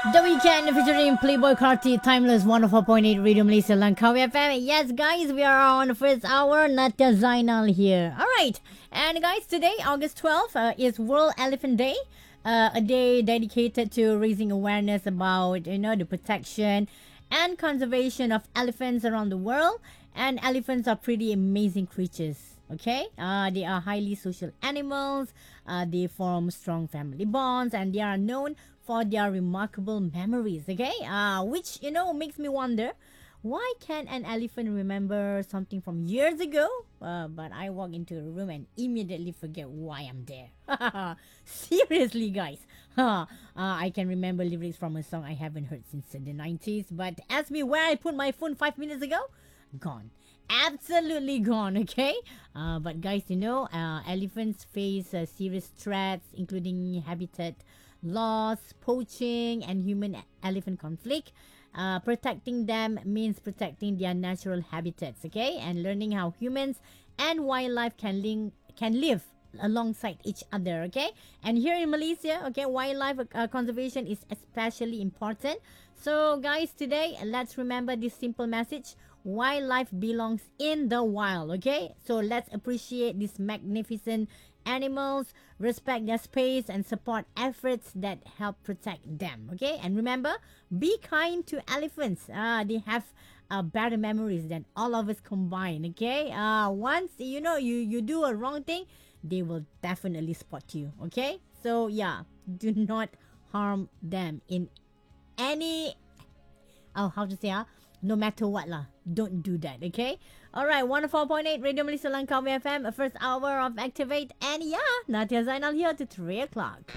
The Weekend featuring Playboy Carti, Timeless 104.8 Radio Malaysia Langkawi FM. Yes, guys, we are on the first hour. Natya Zainal here. Alright, and guys, today, August 12th, is World Elephant Day. A day dedicated to raising awareness about, the protection and conservation of elephants around the world. And elephants are pretty amazing creatures. Okay, they are highly social animals. They form strong family bonds, and they are known for their remarkable memories. Okay, which makes me wonder, why can an elephant remember something from years ago, but I walk into a room and immediately forget why I'm there? Seriously, guys. I can remember lyrics from a song I haven't heard since the 90s, but ask me where I put my phone 5 minutes ago, gone. Absolutely gone. Okay, but guys, elephants face serious threats, including habitat loss, poaching, and human-elephant conflict. Protecting them means protecting their natural habitats. Okay, and learning how humans and wildlife can live alongside each other. Okay, and here in Malaysia, okay, wildlife conservation is especially important. So guys, today let's remember this simple message: wildlife belongs in the wild. Okay, so let's appreciate these magnificent animals, respect their space, and support efforts that help protect them. Okay, and remember, be kind to elephants. They have better memories than all of us combined. Okay, once you do a wrong thing, they will definitely spot you. Okay, so yeah, do not harm them in any, how to say, no matter what lah, don't do that. Okay, all right, 104.8 Radio Malaysia Langkawi FM, first hour of Activate, and yeah, Natya Zainal here to 3 o'clock.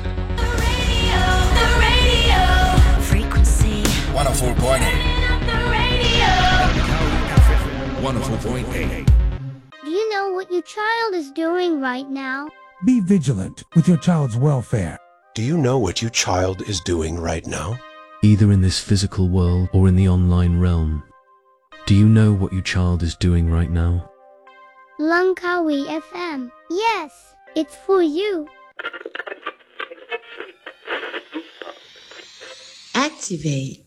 The radio frequency 104.8. the radio. 104.8. Do you know what your child is doing right now? Be vigilant with your child's welfare. Do you know what your child is doing right now? Either in this physical world or in the online realm. Do you know what your child is doing right now? Langkawi FM. Yes, it's for you. Activate.